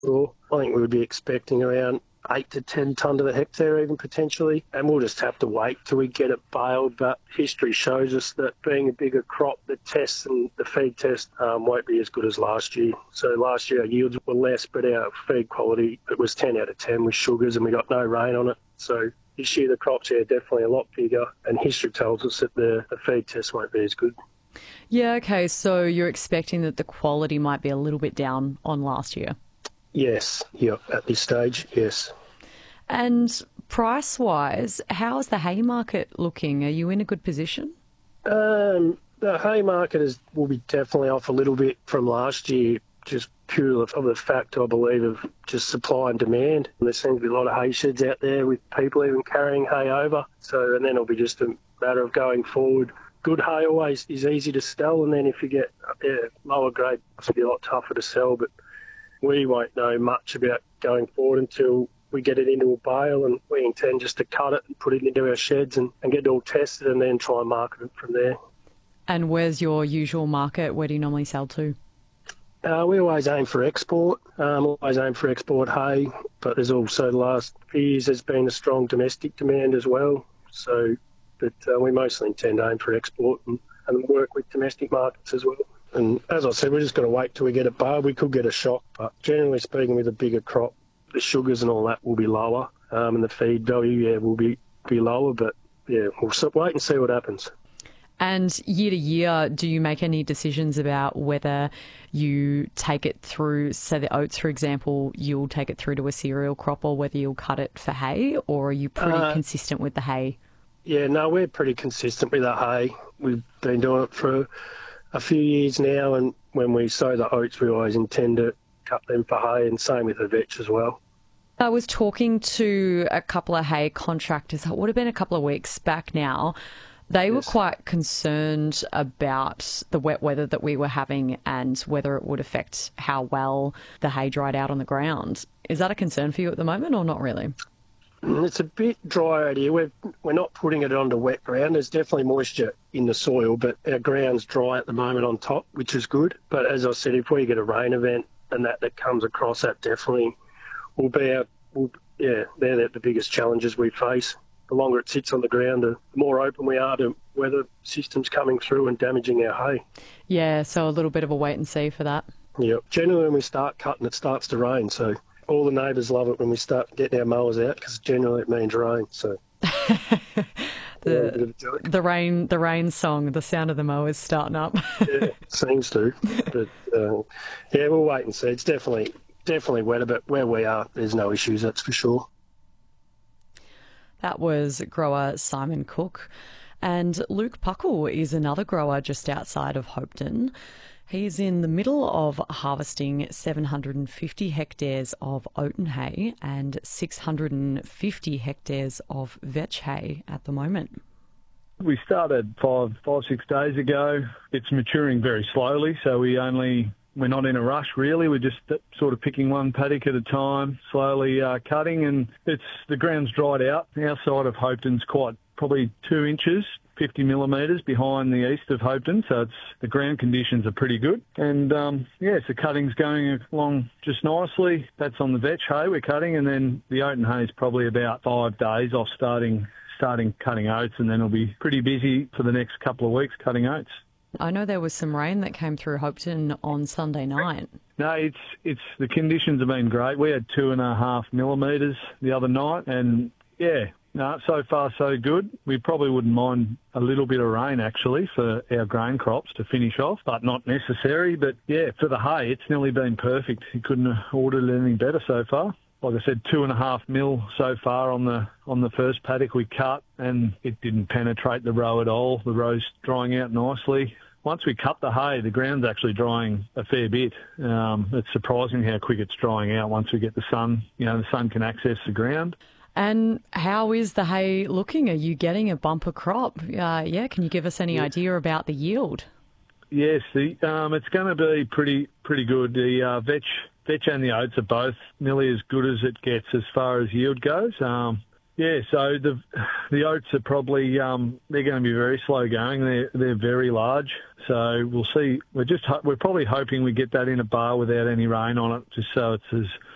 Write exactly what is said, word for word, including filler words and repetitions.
Or I think we would be expecting around eight to ten tonne to the hectare even potentially, and we'll just have to wait till we get it baled. But history shows us that being a bigger crop, the tests and the feed test um, won't be as good as last year. So last year our yields were less, but our feed quality, it was ten out of ten with sugars and we got no rain on it. So this year the crops are definitely a lot bigger, and history tells us that the, the feed test won't be as good. Yeah, okay, so you're expecting that the quality might be a little bit down on last year? Yes, yeah, at this stage, yes. And price-wise, how's the hay market looking? Are you in a good position? Um, the hay market is will be definitely off a little bit from last year, just purely of the fact, I believe, of just supply and demand. And there seems to be a lot of hay sheds out there with people even carrying hay over. So, and then it'll be just a matter of going forward. Good hay always is easy to sell, and then if you get yeah, lower grade, it'll be a lot tougher to sell. But we won't know much about going forward until we get it into a bale, and we intend just to cut it and put it into our sheds and, and get it all tested and then try and market it from there. And where's your usual market? Where do you normally sell to? Uh, we always aim for export, um, always aim for export hay, but there's also the last few years there's been a strong domestic demand as well. So, but uh, we mostly intend to aim for export and, and work with domestic markets as well. And as I said, we're just going to wait till we get it baled. We could get a shock, but generally speaking, with a bigger crop, the sugars and all that will be lower, um, and the feed value, yeah, will be, be lower. But yeah, we'll wait and see what happens. And year to year, do you make any decisions about whether you take it through, say the oats, for example, you'll take it through to a cereal crop, or whether you'll cut it for hay, or are you pretty uh, consistent with the hay? Yeah, no, we're pretty consistent with the hay. We've been doing it for a few years now, and when we sow the oats, we always intend to cut them for hay, and same with the vetch as well. I was talking to a couple of hay contractors, it would have been a couple of weeks back now. They yes. were quite concerned about the wet weather that we were having and whether it would affect how well the hay dried out on the ground. Is that a concern for you at the moment, or not really? It's a bit dry out here. We're, we're not putting it onto wet ground. There's definitely moisture in the soil, but our ground's dry at the moment on top, which is good. But as I said, if we get a rain event and that, that comes across, that definitely will be our, will, yeah, they're the biggest challenges we face. The longer it sits on the ground, the more open we are to weather systems coming through and damaging our hay. Yeah, so a little bit of a wait and see for that. Yeah, generally when we start cutting, it starts to rain, so all the neighbours love it when we start getting our mowers out, because generally it means rain. So the yeah, the rain, the rain song, the sound of the mowers starting up. Yeah, it seems to. But uh, yeah, we'll wait and see. It's definitely definitely wetter, but where we are, there's no issues. That's for sure. That was grower Simon Cook, and Luke Puckle is another grower just outside of Hopetoun. He's in the middle of harvesting seven hundred fifty hectares of oaten hay and six hundred fifty hectares of vetch hay at the moment. We started five, five, six days ago. It's maturing very slowly, so we only, we're not in a rush really. We're just sort of picking one paddock at a time, slowly uh, cutting, and it's the ground's dried out. Our side of Hopetoun's quite probably two inches. fifty millimetres behind the east of Hopetoun, so it's the ground conditions are pretty good. And um, yeah, so cutting's going along just nicely. That's on the vetch hay we're cutting, and then the oaten hay is probably about five days off starting starting cutting oats, and then it'll be pretty busy for the next couple of weeks cutting oats. I know there was some rain that came through Hopetoun on Sunday night. No, it's it's the conditions have been great. We had two and a half millimetres the other night, and yeah. No, so far so good. We probably wouldn't mind a little bit of rain actually for our grain crops to finish off, but not necessary. But yeah, for the hay, it's nearly been perfect. You couldn't have ordered anything better so far. Like I said, two and a half mil so far on the on the first paddock we cut, and it didn't penetrate the row at all. The row's drying out nicely. Once we cut the hay, the ground's actually drying a fair bit. Um, it's surprising how quick it's drying out once we get the sun. You know, the sun can access the ground. And how is the hay looking? Are you getting a bumper crop? Uh, yeah, can you give us any yeah. idea about the yield? Yes, the, um, it's going to be pretty pretty good. The uh, vetch, vetch and the oats are both nearly as good as it gets as far as yield goes. Um, yeah, so the the oats are probably um, they're going to be very slow going. They're they're very large, so we'll see. We're just we're probably hoping we get that in a bar without any rain on it, just so it's as